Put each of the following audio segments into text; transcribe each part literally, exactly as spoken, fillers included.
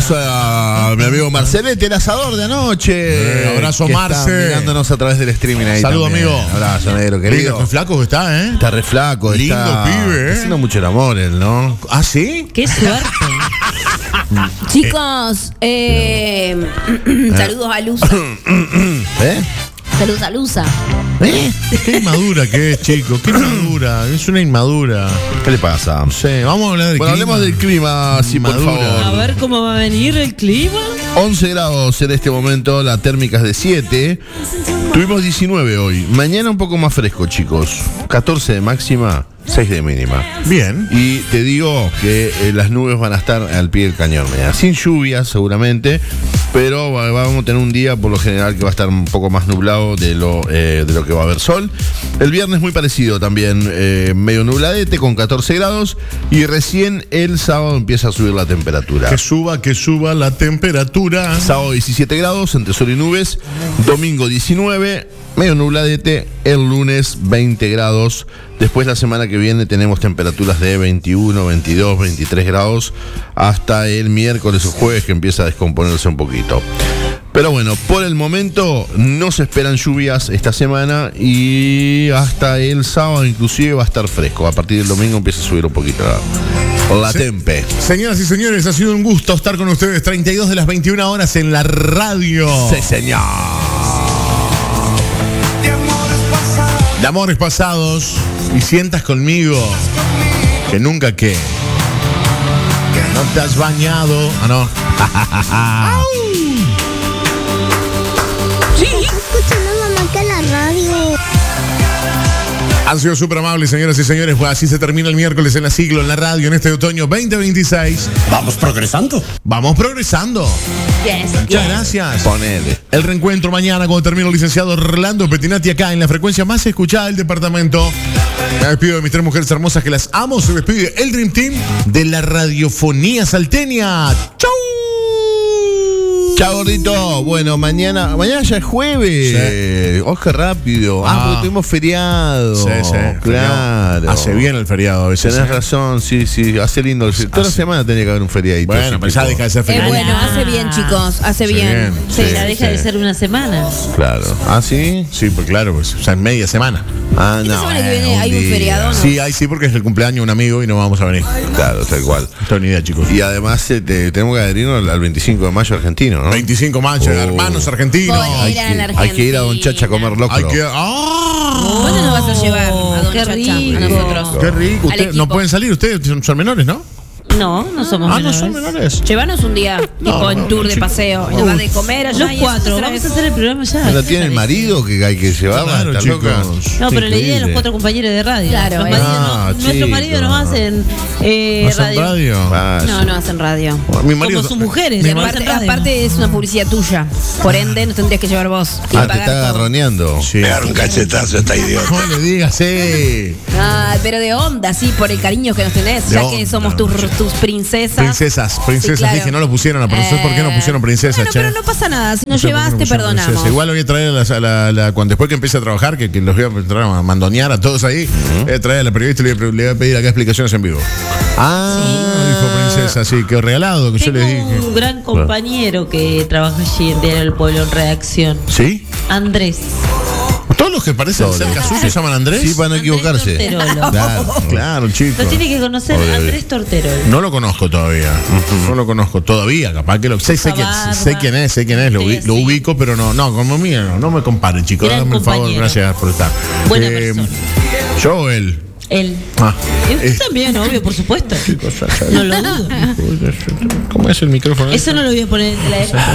abrazo a mi amigo Marcelete, el asador de anoche. Eh, abrazo, que Marce. está mirándonos a través del streaming ahí. Saludo, también. amigo. Abrazo, negro, querido. Qué flaco que está, ¿eh? Está re flaco. Lindo está, pibe, ¿eh? Está haciendo mucho el amor él, ¿no? ¿Ah, sí? ¡Qué suerte! Chicos, eh, saludos a Luza. ¿Eh? Saludos a Luza. ¿Eh? Qué inmadura que es, chico. Qué inmadura. Es una inmadura. ¿Qué le pasa? No sé, vamos a hablar del Bueno, clima. hablemos del clima, sí, por Madura. A favor. ver cómo va a venir el clima. once grados en este momento, la térmica es de siete. Tuvimos diecinueve hoy. Mañana un poco más fresco, chicos. catorce de máxima, seis de mínima. Bien. Y te digo que eh, las nubes van a estar al pie del cañón mañana. Sin lluvia, seguramente. Pero va- vamos a tener un día, por lo general, que va a estar un poco más nublado de lo, eh, de lo que va a haber sol. El viernes muy parecido también, eh, medio nubladete con catorce grados. Y recién el sábado empieza a subir la temperatura. Que suba, que suba la temperatura. Sábado diecisiete grados, entre sol y nubes. Domingo diecinueve, medio nubladete. El lunes veinte grados. Después la semana que viene tenemos temperaturas de veintiuno, veintidós, veintitrés grados. Hasta el miércoles o jueves que empieza a descomponerse un poquito. Pero bueno, por el momento no se esperan lluvias esta semana. Y hasta el sábado inclusive va a estar fresco. A partir del domingo empieza a subir un poquito la, la Se- tempe. Señoras y señores, ha sido un gusto estar con ustedes. treinta y dos de las veintiuna horas en la radio. Sí, señor. De amores pasados. Y sientas conmigo que nunca que. Que no te has bañado. Ah, no. Escuchando mamá que la radio. Han sido súper amables, señoras y señores. Pues así se termina el miércoles en la siglo, en la radio, en este otoño veinte veintiséis. Vamos progresando. Vamos progresando. Yes, Muchas yes. gracias. Ponele. El reencuentro mañana cuando termine el licenciado Orlando Pettinati acá en la frecuencia más escuchada del departamento. Me despido de mis tres mujeres hermosas que las amo. Se despide el Dream Team de la radiofonía salteña. ¡Chau! Chao, gordito. Bueno, mañana, mañana ya es jueves. Oh, qué rápido. Ah, Ah. porque tuvimos feriado. Sí, sí. Claro. Hace bien el feriado a veces. Tenés ¿eh? razón, sí, sí. Hace lindo. el feriado. Toda la Hace- semana tenía que haber un feriadito. Bueno, así, pero ya tipo. deja de ser Es feriado. bueno, hace bien, chicos, hace Hace bien. bien. Sí. Sí. Ya deja de ser una semana. Claro. ¿Ah, sí? Sí, pues claro, pues, o sea, en media semana. Ah, Esta no. semana que eh, viene hay un día. feriado, ¿no? Sí, ahí sí, porque es el cumpleaños de un amigo y no vamos a venir. Claro, tal cual. No tengo ni idea, chicos. Y además eh, te- tenemos que adherirnos al, al veinticinco de mayo argentino, ¿no? veinticinco de mayo, Oh. hermanos argentinos. Voy a Hay ir a que, la hay que ir a Don Chacha a comer locro. Hay que. ¡Ah! ¿Cuándo nos vas a llevar a Don Qué Chacha? rico. A nosotros. ¡Qué rico! Al Ustedes equipo. no pueden salir, ustedes son, son menores, ¿no? No, no somos Ah, no menores. son menores. Llévanos un día, tipo no, en no, tour de chicos. paseo. Y nos vas de comer allá. Los y cuatro, eso, vamos a hacer el programa ya. ¿No tiene el marido que hay que llevarla? Claro, ¿Está chicos. loca? No, pero la idea de los Increíble. cuatro compañeros de radio. Claro, Los eh. maridos no- Ah, nuestros chicos. maridos no hacen, eh, ¿No hacen radio. radio? Ah, No, no hacen radio. Mi marido. Como sus mujeres. Mi no marido- hacen Aparte, radio. aparte es una publicidad tuya. Por ende, nos tendrías que llevar vos. Y Ah, te pagar está todo. agarroneando. Sí. Pegar un cachetazo a esta idiota. No le digas, eh. Ah, pero de onda, sí, por el cariño que nos tenés. De ya onda, que somos tus, tus princesas. Princesas, princesas. Sí, claro. Dije, no lo pusieron a profesor. ¿Por qué no pusieron princesas, Bueno, che? pero no pasa nada. Si nos No sé por qué llevas, no te pusieron perdonamos. princesa. Igual voy a traer a la, a la- la- cuando después que empiece a trabajar, que, que los voy a entrar a mandonear a todos ahí, voy a traer a la periodista y le, voy a- le voy a pedir acá explicaciones en vivo. Ah, Dijo princesa, sí, que regalado, que yo les Tengo dije. un gran compañero que trabaja allí en Diario del Pueblo en redacción. ¿Sí? Andrés. Todos los que parecen Todos. cerca suyo se llaman Andrés. sí, para no equivocarse. Andrés Torterolo. Claro. Claro, chico. Lo tiene que conocer Obvio. Andrés Torterolo. No lo conozco todavía. No lo conozco todavía, capaz que lo sé, sé, quién, barba. sé quién es, sé quién es, lo, Sí, ubi- lo sí. ubico, pero no, no, como mía, no, no me comparen, chicos. Gran Dame el favor, compañero. gracias por estar. Buena persona. Yo o él. Él. Ah, Y usted eh, también, obvio, por supuesto. No lo dudo. ¿Cómo es el micrófono? Eso no lo voy a poner en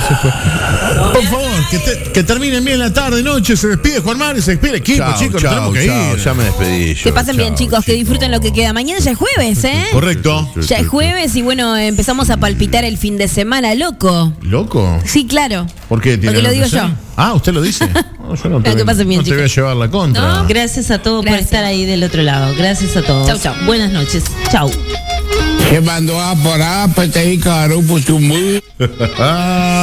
la Por favor, que, te- que terminen bien la tarde, noche. Se despide Juan Mario, se despide el equipo, Chao, chicos. chao, nos tenemos que chao, ir. ya me despedí yo. Que pasen bien, Chao, chicos, que disfruten lo que queda. Mañana ya es jueves, ¿eh? Correcto. Ya es jueves y bueno, empezamos a palpitar el fin de semana, loco. ¿Loco? Sí, claro. ¿Por qué? ¿Tiene Porque lo algo digo que hacer? yo. Ah, ¿usted lo dice? No, yo no te, Que voy- pasen bien, no te voy a chicos. llevar la contra. No. Gracias a todos Gracias. por estar ahí del otro lado. Gracias a todos. Chau, chau. Buenas noches. Chau. Que mandó a parar, pues te di caro, pues tu muy.